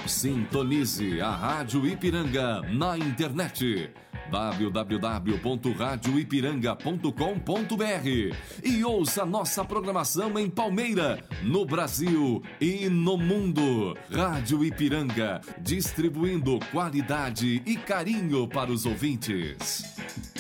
Sintonize a Rádio Ipiranga na internet www.radioipiranga.com.br e ouça nossa programação em Palmeira, no Brasil e no mundo. Rádio Ipiranga, distribuindo qualidade e carinho para os ouvintes.